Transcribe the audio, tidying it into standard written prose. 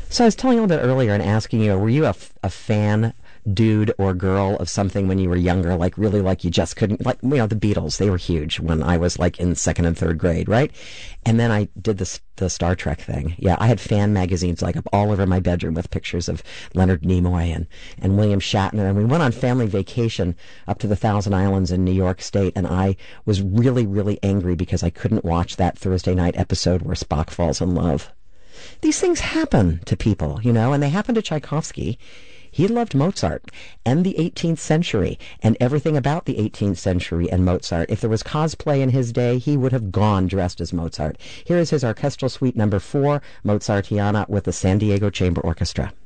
So I was telling you a little bit earlier and asking you, were you a fan, dude or girl of something when you were younger, like really like you just couldn't, like, the Beatles, they were huge when I was like in second and third grade, right? And then I did the Star Trek thing. Yeah, I had fan magazines like up all over my bedroom with pictures of Leonard Nimoy and William Shatner. And we went on family vacation up to the Thousand Islands in New York State. And I was really, really angry because I couldn't watch that Thursday night episode where Spock falls in love. These things happen to people, and they happen to Tchaikovsky. He loved Mozart and the 18th century and everything about the 18th century and Mozart. If there was cosplay in his day, he would have gone dressed as Mozart. Here is his orchestral suite number 4, Mozartiana, with the San Diego Chamber Orchestra.